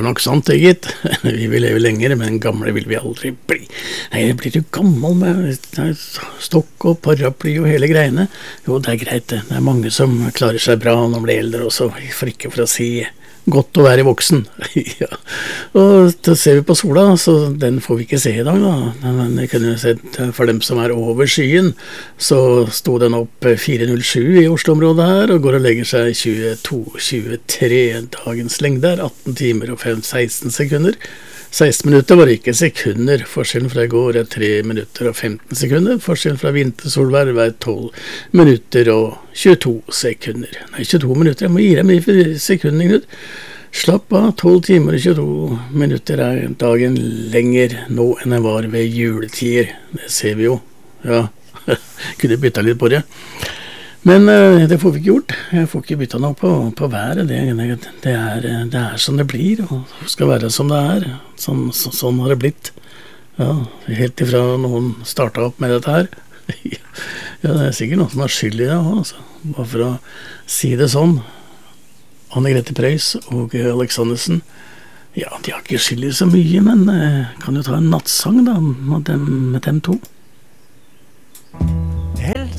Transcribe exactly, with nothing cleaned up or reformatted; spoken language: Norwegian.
nok sant, det gitt. Vi vil leve lenger, men gamle vil vi aldri bli. Nei, jeg blir jo gammel med stokk og paraply og hele greiene. Jo, det er greit det. Det er mange som klarer seg bra når de blir eldre også, for ikke for å si godt å være voksen. Ja. Og så ser vi på sola, så den får vi ikke se i dag da. Men jeg kunne sett for dem som er over skyen, så sto den opp fire null sju i Oslo-området her, og går og legger seg tjueto tjuetre. Dagens lengde er atten timer og seksten sekunder. seksten minutter var ikke sekunder. Forskjellen fra i går er tre minutter og femten sekunder. Forskjellen fra vintersolvær er tolv minutter og tjueto sekunder. Nei, tjueto minutter, jeg må gi dem i sekunder. Slapp av, tolv timer og tjueto minutter er dagen lenger nå enn den var ved juletider. Det ser vi jo. Ja, kunne bytta litt på det. Men uh, det får vi ikke gjort. Jeg får ikke bytta noe på, på været. Det, det, er, det er som det blir, og det skal være som det er. Sånn, så, sånn har det blitt. Ja, helt ifra noen startet opp med dette her. Ja, det er sikkert noen som har skyld i det også, altså. Bare for å si det sånn. Anne-Grete Preus og Alexandersen, ja, de har ikke skyld i så mye, men uh, kan jo ta en nattsang da, med dem, med dem to.